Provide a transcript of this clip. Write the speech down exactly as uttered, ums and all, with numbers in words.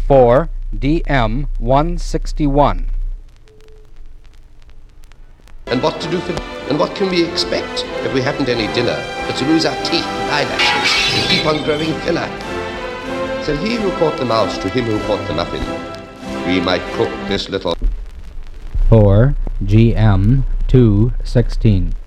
four D M one sixty-one. And what to do for and what can we expect if we haven't any dinner but to lose our teeth and eyelashes and keep on growing thinner? Said he who caught the mouse to him who caught the muffin, we might cook this little four G M two sixteen.